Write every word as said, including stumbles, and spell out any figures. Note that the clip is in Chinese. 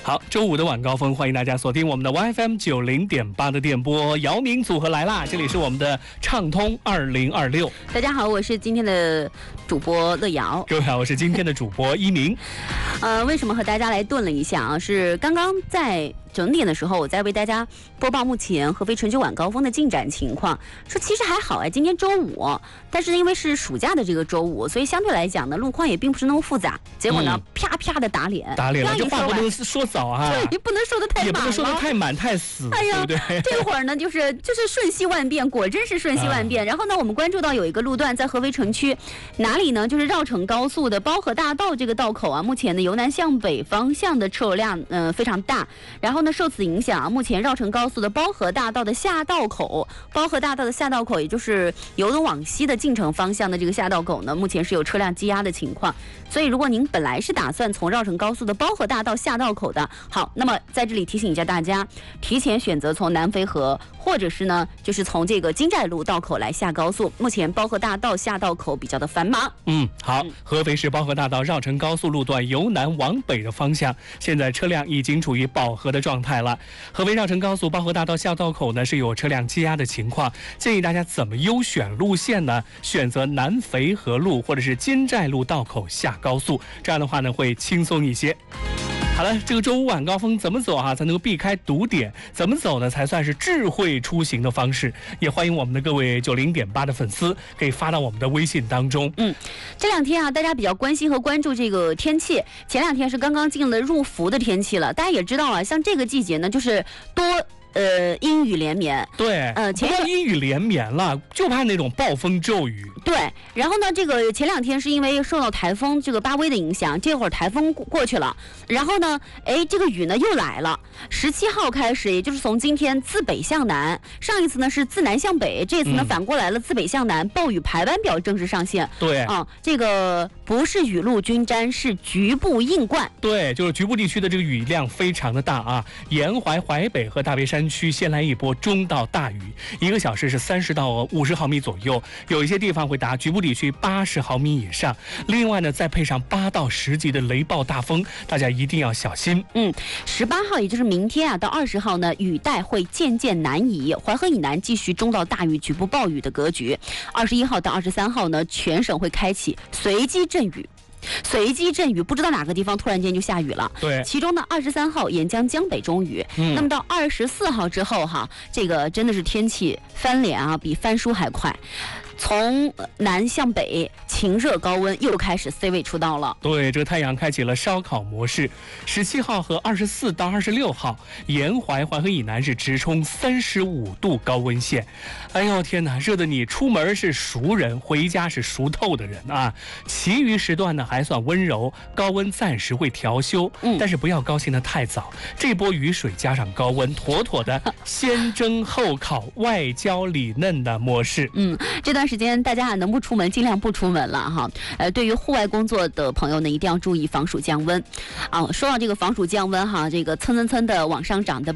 好，周五的晚高峰，欢迎大家锁定我们的 Y F M 九零点八的电波，姚明组合来啦！这里是我们的畅通二零二六。 大家好，我是今天的主播乐瑶。 各位好，我是今天的主播一鸣。 呃，为什么和大家来顿了一下啊？是刚刚在整点的时候，我在为大家播报目前合肥春秋晚高峰的进展情况。说其实还好哎，今天周五，但是因为是暑假的这个周五，所以相对来讲呢，路况也并不是那么复杂。结果呢，嗯、啪啪的打脸， 打脸了，这话不能说早啊， 对，也不能说的太满， 也不能说的太满太死， 哎呀， 对不对？ 这会儿呢，就是就是瞬息万变，果真是瞬息万变。啊、然后呢，我们关注到有一个路段在合肥城区哪里呢？就是绕城高速的包河大道这个道口啊，目前呢由南向北方向的车流量嗯、呃、非常大。然后呢，受此影响啊，目前绕城高速的包河大道的下道口，包河大道的下道口，也就是由东往西的进城方向的这个下道口呢，目前是有车辆积压的情况。所以，如果您本来是打算从绕城高速的包河大道下道口的，好，那么在这里提醒一下大家，提前选择从南淝河，或者是呢，就是从这个金寨路道口来下高速。目前包河大道下道口比较的繁忙。 嗯，好，合肥市包河大道绕城高速路段由南往北的方向，现在车辆已经处于饱和的状态了。合肥绕城高速包河大道下道口呢是有车辆积压的情况，建议大家怎么优选路线呢？选择南淝河路或者是金寨路道口下高速，这样的话呢会轻松一些。好了，这个周五晚高峰怎么走啊才能够避开堵点？怎么走呢才算是智慧出行的方式？也欢迎我们的各位九零点八的粉丝可以发到我们的微信当中。 嗯，这两天啊，大家比较关心和关注这个天气。前两天是刚刚进了入伏的天气了，大家也知道啊，像这个季节呢，就是多。呃，阴雨连绵， 对， 呃， 前不阴雨连绵了，就怕那种暴风骤雨。 对，然后呢，这个前两天是因为受到台风这个巴威的影响，这会儿台风过去了，然后呢，哎，这个雨呢又来了。十七号开始，也就是从今天自北向南，上一次呢是自南向北，这次呢、嗯、反过来了，自北向南，暴雨排班表正式上线。 对啊，这个不是雨露均沾，是局部硬灌。 对，就是局部地区的这个雨量非常的大啊，沿淮淮北和大别山区先来一波中到大雨，一个小时是三十到五十毫米左右，有一些地方会达局部地区八十毫米以上。另外呢，再配上八到十级的雷暴大风，大家一定要小心。 嗯，十八号也就是明天啊，到二十号呢，雨带会渐渐南移，淮河以南继续中到大雨、局部暴雨的格局。二十一号到二十三号呢，全省会开启随机阵雨。随机阵雨，不知道哪个地方突然间就下雨了。 对， 其中呢，二十三号沿江江北中雨。嗯，那么到二十四号之后哈，这个真的是天气翻脸啊，比翻书还快。从南向北，晴热高温又开始 C 位出道了。 对，这个太阳开启了烧烤模式。十七号和二十四到二十六号，沿淮淮河以南是直冲三十五度高温线。哎呦天哪，热的你出门是熟人，回家是熟透的人啊！其余时段呢还算温柔，高温暂时会调休，嗯，但是不要高兴得太早。这波雨水加上高温，妥妥的先蒸后烤、外焦里嫩的模式。 嗯，这段时间大家能不出门尽量不出门了哈。呃，对于户外工作的朋友呢，一定要注意防暑降温。啊，说到这个防暑降温哈，这个蹭蹭蹭的往上涨的